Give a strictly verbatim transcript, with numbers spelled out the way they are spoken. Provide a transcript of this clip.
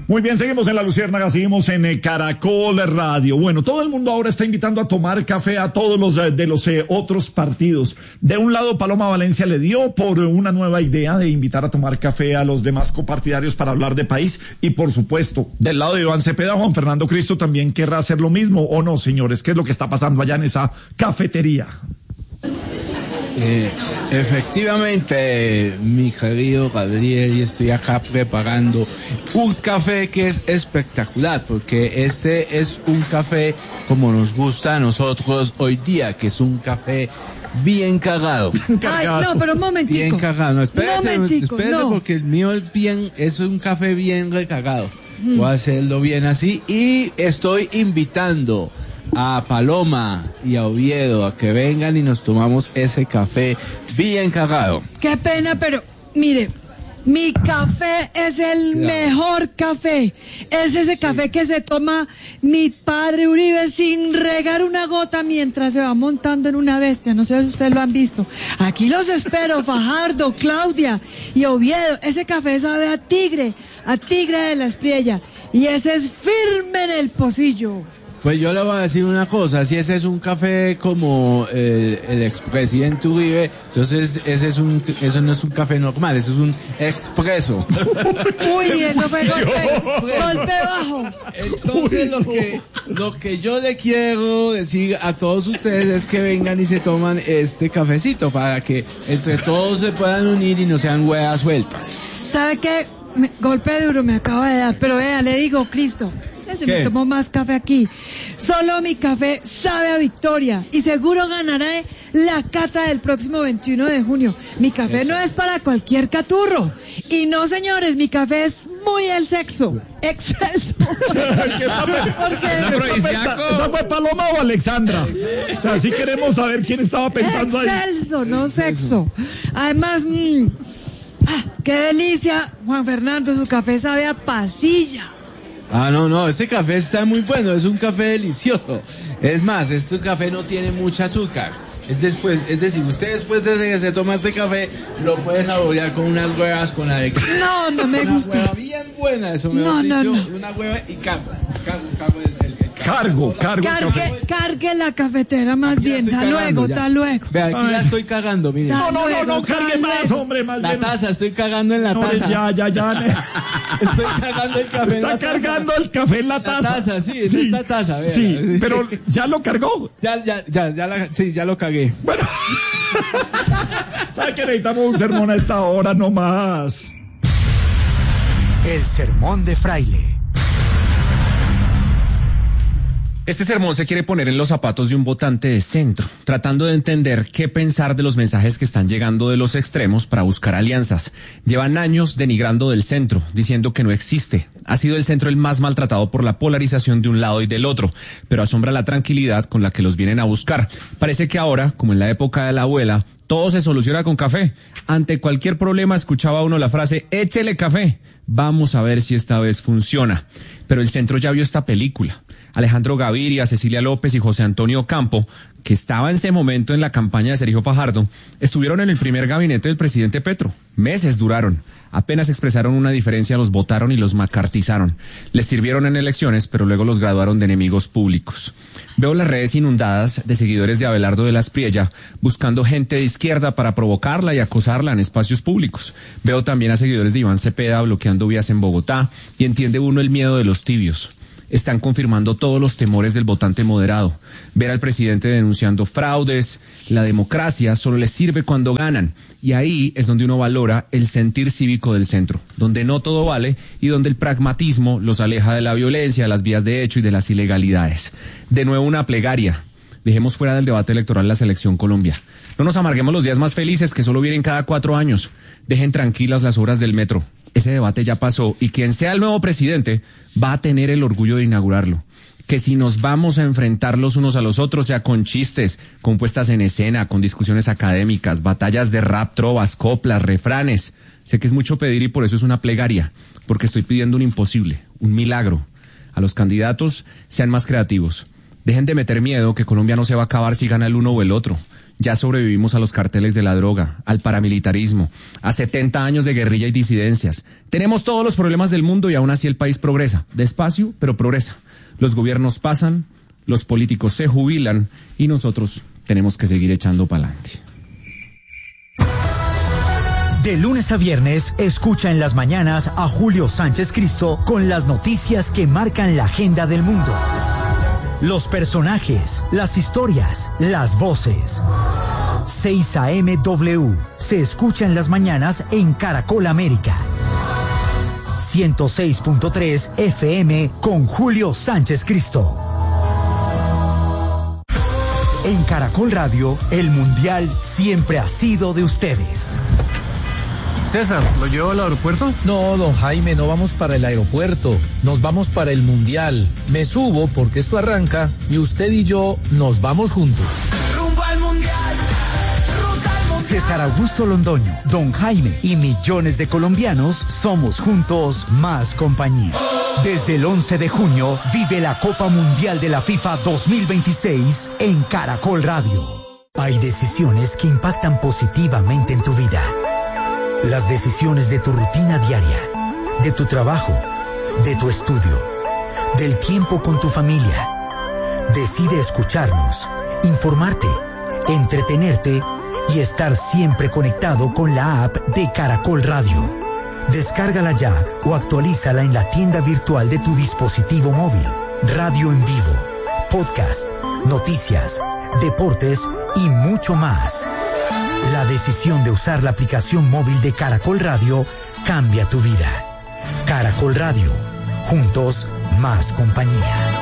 Muy bien, seguimos en La Luciérnaga, seguimos en eh, Caracol Radio. Bueno, todo el mundo ahora está invitando a tomar café a todos los eh, de los eh, otros partidos. De un lado, Paloma Valencia le dio por una nueva idea de invitar a tomar café a los demás copartidarios para hablar de país. Y por supuesto, del lado de Iván Cepeda, Juan Fernando Cristo también querrá hacer lo mismo, ¿o no, señores? ¿Qué es lo que está pasando allá en esa cafetería? Eh, efectivamente, mi querido Gabriel, y estoy acá preparando un café que es espectacular, porque este es un café como nos gusta a nosotros hoy día, que es un café bien cagado. Ay, no, pero un momentico. Bien cagado, no, espérese, momentico, espérese no. porque el mío es bien, es un café bien recagado. Mm. Voy a hacerlo bien así y estoy invitando a Paloma y a Oviedo a que vengan y nos tomamos ese café bien cagado. Qué pena, pero mire, mi café es el claro. mejor café. Es ese sí. café que se toma mi padre Uribe sin regar una gota mientras se va montando en una bestia. No sé si ustedes lo han visto. Aquí los espero, Fajardo, Claudia y Oviedo. Ese café sabe a tigre, a tigre de la Espriella. Y ese es firme en el pocillo. Pues yo le voy a decir una cosa, si ese es un café como eh, el expresidente Uribe, entonces ese es un, eso no es un café normal, eso es un expreso. Uy, eso fue golpe, golpe bajo. Entonces lo que, lo que yo le quiero decir a todos ustedes es que vengan y se toman este cafecito para que entre todos se puedan unir y no sean huevas sueltas. ¿Sabe qué? Me, golpe duro me acaba de dar, pero vea, le digo, Cristo. Se me tomó más café aquí. Solo mi café sabe a victoria y seguro ganaré la cata del próximo veintiuno de junio. Mi café Eso. no es para cualquier caturro. Y no, señores, mi café es muy el sexo. Excelso. Porque ¿esa fue Paloma o Alexandra? O sea, sí queremos saber quién estaba pensando Excelso, ahí. Excelso, no sexo. Además, mmm, ah, qué delicia, Juan Fernando, su café sabe a pasilla. Ah, no, no, este café está muy bueno, es un café delicioso. Es más, este café no tiene mucha azúcar. Es, después, es decir, usted después de que se toma este café, lo puede saborear con unas huevas con alegría. No, no me una gusta. Una hueva bien buena, eso me no, no, dicho, no. Una hueva y cargo, cargo, cargo el, el, el Cargo, cargo. Cargue, cargue la cafetera más aquí bien, hasta luego, hasta luego. Ve, aquí Ay. la estoy cagando, mire. No, no, no, no, cargue más, hombre, más la bien. La taza, estoy cagando en la no, taza. Ya, ya, ya. Estoy cagando el café Está en la cargando taza. el café en la taza. La taza, sí, es sí, esta taza, vea. Sí, pero ¿ya lo cargó? Ya, ya, ya, ya, la, sí, ya lo cagué. Bueno. ¿Sabe que necesitamos un sermón a esta hora nomás? El sermón de Fraile. Este sermón se quiere poner en los zapatos de un votante de centro, tratando de entender qué pensar de los mensajes que están llegando de los extremos para buscar alianzas. Llevan años denigrando del centro, diciendo que no existe. Ha sido el centro el más maltratado por la polarización de un lado y del otro, pero asombra la tranquilidad con la que los vienen a buscar. Parece que ahora, como en la época de la abuela, todo se soluciona con café. Ante cualquier problema escuchaba uno la frase, échele café. Vamos a ver si esta vez funciona. Pero el centro ya vio esta película. Alejandro Gaviria, Cecilia López y José Antonio Campo, que estaba en ese momento en la campaña de Sergio Fajardo, estuvieron en el primer gabinete del presidente Petro. Meses duraron. Apenas expresaron una diferencia, los votaron y los macartizaron. Les sirvieron en elecciones, pero luego los graduaron de enemigos públicos. Veo las redes inundadas de seguidores de Abelardo de la Espriella buscando gente de izquierda para provocarla y acosarla en espacios públicos. Veo también a seguidores de Iván Cepeda bloqueando vías en Bogotá y entiende uno el miedo de los tibios. Están confirmando todos los temores del votante moderado. Ver al presidente denunciando fraudes, la democracia solo les sirve cuando ganan. Y ahí es donde uno valora el sentir cívico del centro, donde no todo vale y donde el pragmatismo los aleja de la violencia, de las vías de hecho y de las ilegalidades. De nuevo una plegaria. Dejemos fuera del debate electoral la selección Colombia. No nos amarguemos los días más felices que solo vienen cada cuatro años. Dejen tranquilas las obras del metro. Ese debate ya pasó y quien sea el nuevo presidente va a tener el orgullo de inaugurarlo. Que si nos vamos a enfrentar los unos a los otros, sea con chistes, con puestas en escena, con discusiones académicas, batallas de rap, trovas, coplas, refranes. Sé que es mucho pedir y por eso es una plegaria, porque estoy pidiendo un imposible, un milagro. A los candidatos, sean más creativos. Dejen de meter miedo que Colombia no se va a acabar si gana el uno o el otro. Ya sobrevivimos a los carteles de la droga, al paramilitarismo, a setenta años de guerrilla y disidencias. Tenemos todos los problemas del mundo y aún así el país progresa. Despacio, pero progresa. Los gobiernos pasan, los políticos se jubilan y nosotros tenemos que seguir echando pa'lante. De lunes a viernes, escucha en las mañanas a Julio Sánchez Cristo con las noticias que marcan la agenda del mundo. Los personajes, las historias, las voces. seis A M W se escucha en las mañanas en Caracol América. ciento seis punto tres F M con Julio Sánchez Cristo. En Caracol Radio, el Mundial siempre ha sido de ustedes. César, ¿lo llevo al aeropuerto? No, don Jaime, no vamos para el aeropuerto, nos vamos para el Mundial. Me subo porque esto arranca y usted y yo nos vamos juntos. Rumbo al Mundial, ruta al Mundial. César Augusto Londoño, don Jaime y millones de colombianos somos juntos más compañía. Desde el once de junio vive la Copa Mundial de la FIFA dos mil veintiséis en Caracol Radio. Hay decisiones que impactan positivamente en tu vida. Las decisiones de tu rutina diaria, de tu trabajo, de tu estudio, del tiempo con tu familia. Decide escucharnos, informarte, entretenerte y estar siempre conectado con la app de Caracol Radio. Descárgala ya o actualízala en la tienda virtual de tu dispositivo móvil. Radio en vivo, podcast, noticias, deportes y mucho más. La decisión de usar la aplicación móvil de Caracol Radio cambia tu vida. Caracol Radio, juntos más compañía.